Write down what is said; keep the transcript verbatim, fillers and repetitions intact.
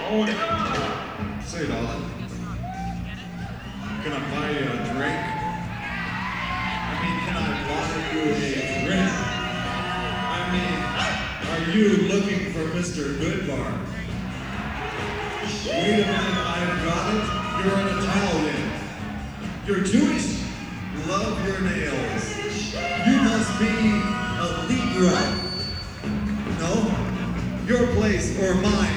Own it. Say, darling, can I buy you a drink? I mean, can I buy you a drink? I mean, are you looking for Mister Goodbar? Wait a minute, I've got it. You're an Italian. You're Jewish. Love your nails. You must be a Libra. No? Your place or mine?